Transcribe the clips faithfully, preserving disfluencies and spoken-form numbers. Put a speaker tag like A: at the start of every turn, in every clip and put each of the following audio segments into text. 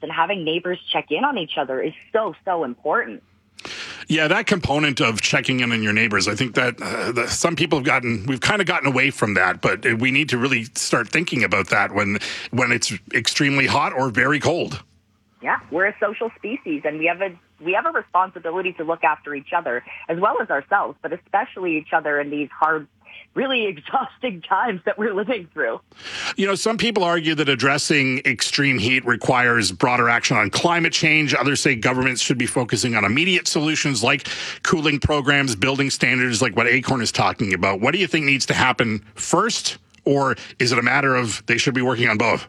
A: and having neighbors check in on each other is so, so important.
B: Yeah, that component of checking in on your neighbors, I think that uh, the, some people have gotten, we've kind of gotten away from that, but we need to really start thinking about that when when it's extremely hot or very cold.
A: Yeah, we're a social species, and we have a we have a responsibility to look after each other as well as ourselves, but especially each other in these hard, really exhausting times that we're living through.
B: You know, some people argue that addressing extreme heat requires broader action on climate change. Others say governments should be focusing on immediate solutions like cooling programs, building standards like what Acorn is talking about. What do you think needs to happen first, or is it a matter of they should be working on both?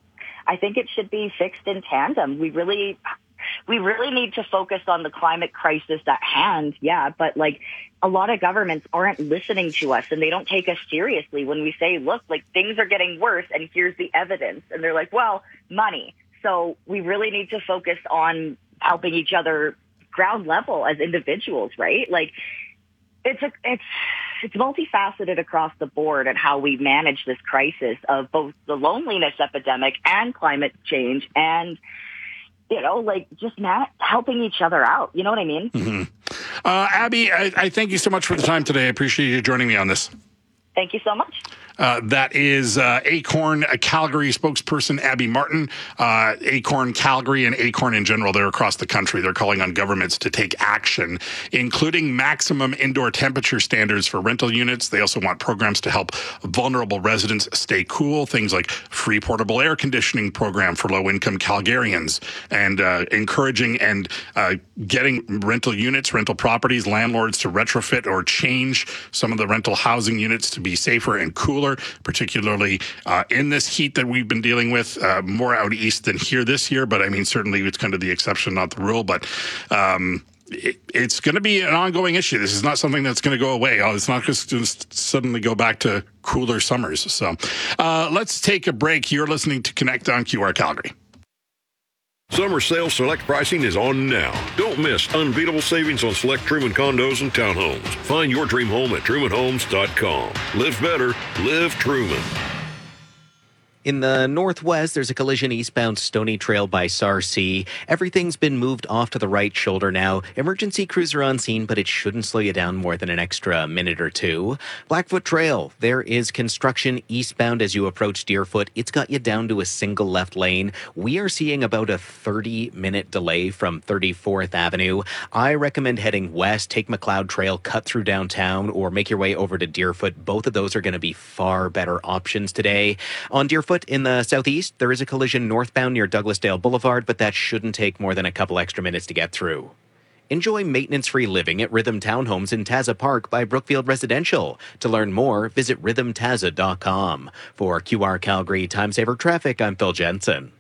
A: I think it should be fixed in tandem. We really... We really need to focus on the climate crisis at hand, yeah, but like a lot of governments aren't listening to us and they don't take us seriously when we say, look, like things are getting worse and here's the evidence. And they're like, well, money. So we really need to focus on helping each other ground level as individuals, right? Like it's a, it's, it's multifaceted across the board at how we manage this crisis of both the loneliness epidemic and climate change and you know, like just not helping each other out. You know what I mean?
B: Mm-hmm. Uh, Abby, I, I thank you so much for the time today. I appreciate you joining me on this.
A: Thank you so much.
B: Uh, that is uh, Acorn uh, Calgary spokesperson Abby Martin. Uh, Acorn Calgary and Acorn in general, they're across the country. They're calling on governments to take action, including maximum indoor temperature standards for rental units. They also want programs to help vulnerable residents stay cool, things like free portable air conditioning program for low-income Calgarians, and uh, encouraging and uh, getting rental units, rental properties, landlords to retrofit or change some of the rental housing units to be safer and cooler, particularly uh, in this heat that we've been dealing with, uh, more out east than here this year. But I mean, certainly it's kind of the exception, not the rule. But um, it, it's going to be an ongoing issue. This is not something that's going to go away. Oh, it's not just going to suddenly go back to cooler summers. So uh, let's take a break. You're listening to Connect on Q R Calgary.
C: Summer sale select pricing is on now. Don't miss unbeatable savings on select Truman condos and townhomes. Find your dream home at truman homes dot com. Live better, live Truman.
D: In the northwest, there's a collision eastbound Stony Trail by Sarcee. Everything's been moved off to the right shoulder now. Emergency crews are on scene, but it shouldn't slow you down more than an extra minute or two. Blackfoot Trail, there is construction eastbound as you approach Deerfoot. It's got you down to a single left lane. We are seeing about a thirty-minute delay from thirty-fourth Avenue. I recommend heading west, take McLeod Trail, cut through downtown, or make your way over to Deerfoot. Both of those are going to be far better options today. On Deerfoot, in the southeast, there is a collision northbound near Douglasdale Boulevard, but that shouldn't take more than a couple extra minutes to get through. Enjoy maintenance-free living at Rhythm Townhomes in Taza Park by Brookfield Residential. To learn more, visit rhythm taza dot com. For Q R Calgary Time Saver Traffic, I'm Phil Jensen.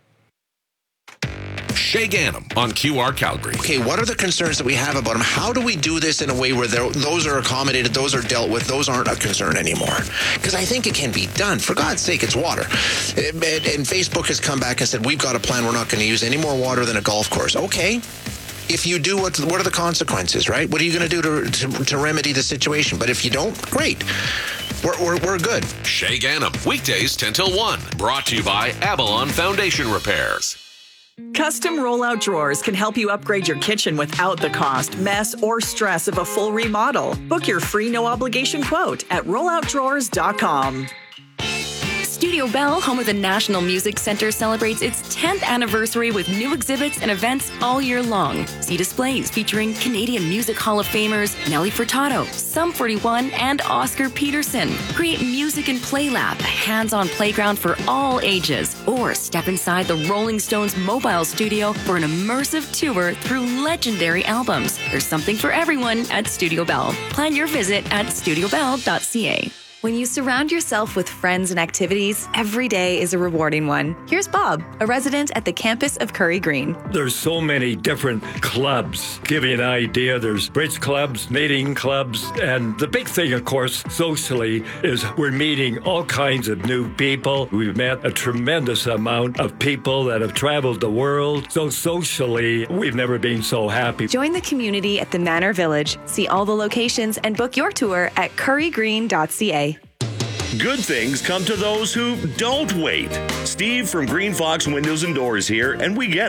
E: Shay Ganem on Q R Calgary.
F: Okay, what are the concerns that we have about them? How do we do this in a way where those are accommodated, those are dealt with, those aren't a concern anymore? Because I think it can be done. For God's sake, it's water. And, and Facebook has come back and said, we've got a plan. We're not going to use any more water than a golf course. Okay. If you do, what, what are the consequences, right? What are you going to do to, to to remedy the situation? But if you don't, great. We're, we're, we're good.
E: Shay Ganem, weekdays ten till one. Brought to you by Avalon Foundation Repairs.
G: Custom rollout drawers can help you upgrade your kitchen without the cost, mess, or stress of a full remodel. Book your free no-obligation quote at rollout drawers dot com.
H: Studio Bell, home of the National Music Center, celebrates its tenth anniversary with new exhibits and events all year long. See displays featuring Canadian Music Hall of Famers Nelly Furtado, Sum forty-one, and Oscar Peterson. Create music and play lab, a hands-on playground for all ages. Or step inside the Rolling Stones mobile studio for an immersive tour through legendary albums. There's something for everyone at Studio Bell. Plan your visit at studio bell dot c a.
I: When you surround yourself with friends and activities, every day is a rewarding one. Here's Bob, a resident at the campus of Curry Green.
J: There's so many different clubs. Give you an idea, there's bridge clubs, knitting clubs, and the big thing, of course, socially, is we're meeting all kinds of new people. We've met a tremendous amount of people that have traveled the world. So socially, we've never been so happy.
I: Join the community at the Manor Village. See all the locations and book your tour at curry green dot c a.
K: Good things come to those who don't wait. Steve from Green Fox Windows and Doors here, and we get